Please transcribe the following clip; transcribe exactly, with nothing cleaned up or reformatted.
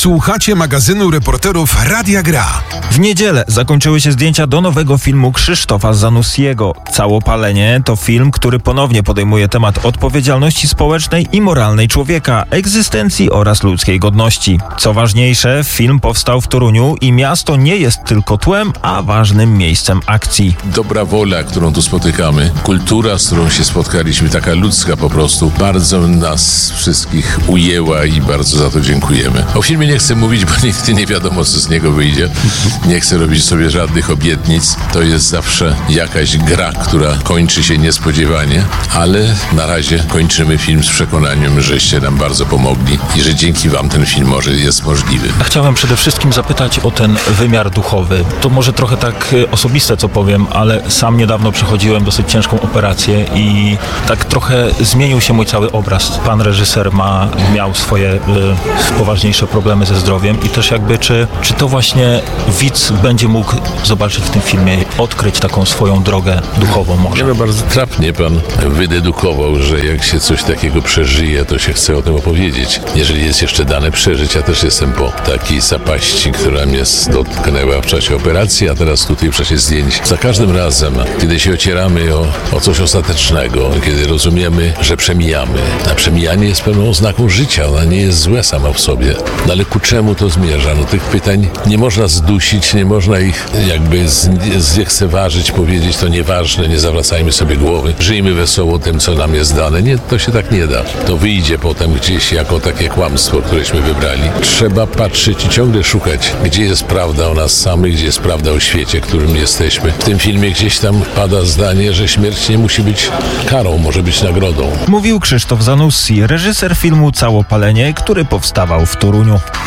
Słuchacie magazynu reporterów Radia Gra. W niedzielę zakończyły się zdjęcia do nowego filmu Krzysztofa Zanussiego. Całopalenie to film, który ponownie podejmuje temat odpowiedzialności społecznej i moralnej człowieka, egzystencji oraz ludzkiej godności. Co ważniejsze, film powstał w Toruniu i miasto nie jest tylko tłem, a ważnym miejscem akcji. Dobra wola, którą tu spotykamy, kultura, z którą się spotkaliśmy, taka ludzka po prostu, bardzo nas wszystkich ujęła i bardzo za to dziękujemy. O filmie nie chcę mówić, bo nigdy nie wiadomo, co z niego wyjdzie. Nie chcę robić sobie żadnych obietnic. To jest zawsze jakaś gra, która kończy się niespodziewanie, ale na razie kończymy film z przekonaniem, żeście nam bardzo pomogli i że dzięki wam ten film może jest możliwy. Chciałem przede wszystkim zapytać o ten wymiar duchowy. To może trochę tak osobiste, co powiem, ale sam niedawno przechodziłem dosyć ciężką operację i tak trochę zmienił się mój cały obraz. Pan reżyser ma, miał swoje y, poważniejsze problemy ze zdrowiem i też jakby czy, czy to właśnie widz będzie mógł zobaczyć w tym filmie, odkryć taką swoją drogę duchową może. No bardzo trafnie pan wydedukował, że jak się coś takiego przeżyje, to się chce o tym opowiedzieć. Jeżeli jest jeszcze dane przeżyć, ja też jestem po takiej zapaści, która mnie dotknęła w czasie operacji, a teraz tutaj w czasie zdjęć. Za każdym razem, kiedy się ocieramy o, o coś ostatecznego, kiedy rozumiemy, że przemijamy, a przemijanie jest pewną oznaką życia, ona nie jest złe sama w sobie. No ale ku czemu to zmierza? No tych pytań nie można zdusić, nie można ich jakby zlekceważyć, powiedzieć to nieważne, nie zawracajmy sobie głowy, żyjmy wesoło tym, co nam jest dane. Nie, to się tak nie da. To wyjdzie potem gdzieś jako takie kłamstwo, któreśmy wybrali. Trzeba patrzeć i ciągle szukać, gdzie jest prawda o nas samych, gdzie jest prawda o świecie, którym jesteśmy. W tym filmie gdzieś tam pada zdanie, że śmierć nie musi być karą, może być nagrodą. Mówił Krzysztof Zanussi, reżyser filmu Całopalenie, który powstawał w Toruniu.